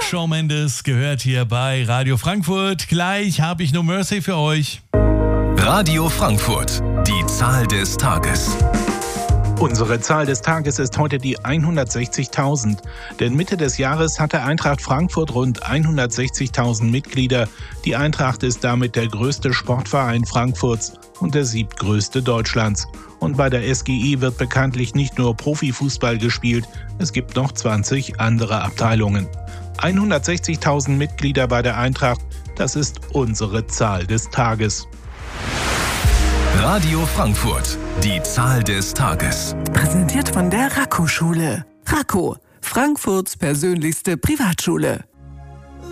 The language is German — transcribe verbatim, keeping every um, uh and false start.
Shawn Mendes gehört hier bei Radio Frankfurt. Gleich habe ich No Mercy für euch. Radio Frankfurt, die Zahl des Tages. Unsere Zahl des Tages ist heute die hundertsechzigtausend. Denn Mitte des Jahres hatte Eintracht Frankfurt rund hundertsechzigtausend Mitglieder. Die Eintracht ist damit der größte Sportverein Frankfurts und der siebtgrößte Deutschlands. Und bei der S G I wird bekanntlich nicht nur Profifußball gespielt, es gibt noch zwanzig andere Abteilungen. hundertsechzigtausend Mitglieder bei der Eintracht, das ist unsere Zahl des Tages. Radio Frankfurt, die Zahl des Tages. Präsentiert von der Raco-Schule. Raco, Frankfurts persönlichste Privatschule.